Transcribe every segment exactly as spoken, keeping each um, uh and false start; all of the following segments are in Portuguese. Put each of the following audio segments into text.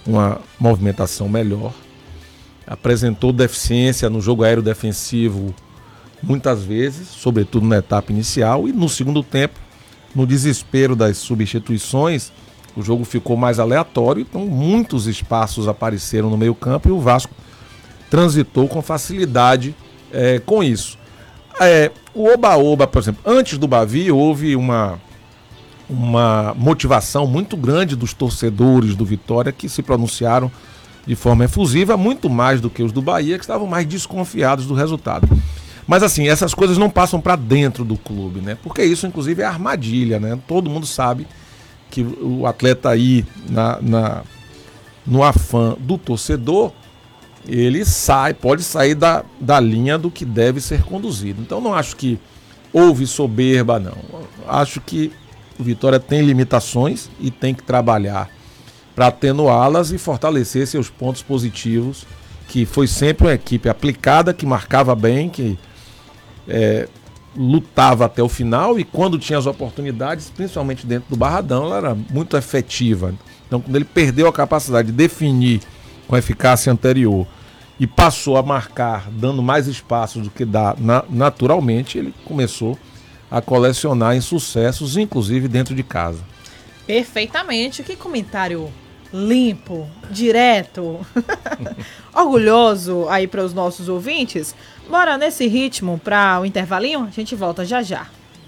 uma movimentação melhor, apresentou deficiência no jogo aéreo defensivo muitas vezes, sobretudo na etapa inicial, e no segundo tempo, no desespero das substituições, o jogo ficou mais aleatório, então muitos espaços apareceram no meio campo e o Vasco transitou com facilidade é, com isso. É, o Oba-Oba, por exemplo, antes do Bavi, houve uma, uma motivação muito grande dos torcedores do Vitória que se pronunciaram de forma efusiva, muito mais do que os do Bahia, que estavam mais desconfiados do resultado. Mas assim, essas coisas não passam para dentro do clube, né? Porque isso, inclusive, é armadilha, né? Todo mundo sabe que o atleta aí, na, na, no afã do torcedor, ele sai, pode sair da, da linha do que deve ser conduzido. Então não acho que houve soberba, não. Acho que o Vitória tem limitações e tem que trabalhar para atenuá-las e fortalecer seus pontos positivos, que foi sempre uma equipe aplicada, que marcava bem, que é, lutava até o final, e quando tinha as oportunidades, principalmente dentro do Barradão, ela era muito efetiva. Então, quando ele perdeu a capacidade de definir com a eficácia anterior e passou a marcar dando mais espaço do que dá na, naturalmente, ele começou a colecionar insucessos, inclusive dentro de casa. Perfeitamente. Que comentário limpo, direto, orgulhoso aí para os nossos ouvintes. Bora nesse ritmo para o intervalinho? A gente volta já já.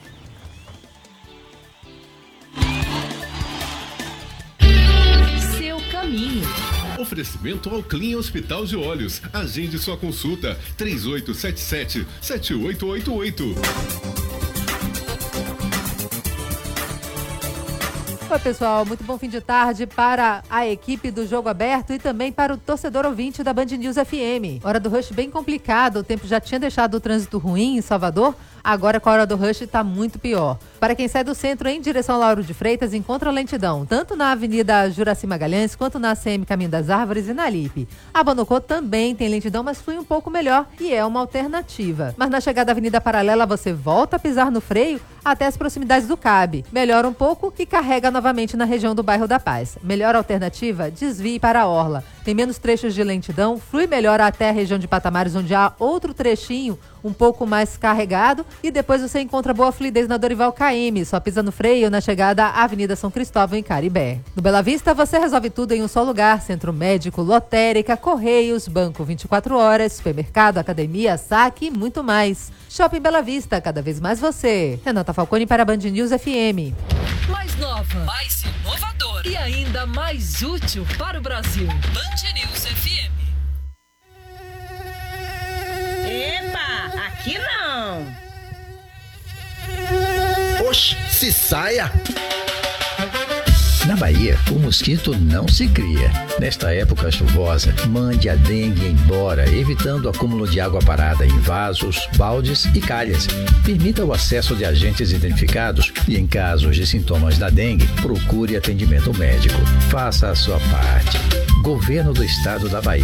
Seu caminho. Oferecimento ao Clean Hospital de Olhos. Agende sua consulta. três oito sete sete, sete oito oito oito. Oi, pessoal, muito bom fim de tarde para a equipe do Jogo Aberto e também para o torcedor ouvinte da Band News F M. Hora do rush bem complicado, o tempo já tinha deixado o trânsito ruim em Salvador, agora com a hora do rush está muito pior. Para quem sai do centro em direção ao Lauro de Freitas, encontra lentidão, tanto na Avenida Juraci Magalhães, quanto na C M Caminho das Árvores e na Lipe. A Bonocô também tem lentidão, mas flui um pouco melhor e é uma alternativa. Mas na chegada da Avenida Paralela, você volta a pisar no freio até as proximidades do C A B. Melhora um pouco e carrega novamente na região do bairro da Paz. Melhor alternativa, desvie para a Orla. Tem menos trechos de lentidão, flui melhor até a região de Patamares, onde há outro trechinho um pouco mais carregado, e depois você encontra boa fluidez na Dorival K M, só pisa no freio na chegada à Avenida São Cristóvão, em Caribé. No Bela Vista, você resolve tudo em um só lugar: centro médico, lotérica, correios, banco vinte e quatro horas, supermercado, academia, saque e muito mais. Shopping Bela Vista, cada vez mais você. Renata Falcone para a Band News F M. Mais nova, mais inovadora e ainda mais útil para o Brasil. Band News F M. Epa, aqui não! Oxe, se saia! Na Bahia, o mosquito não se cria. Nesta época chuvosa, mande a dengue embora, evitando o acúmulo de água parada em vasos, baldes e calhas. Permita o acesso de agentes identificados e, em casos de sintomas da dengue, procure atendimento médico. Faça a sua parte. Governo do Estado da Bahia.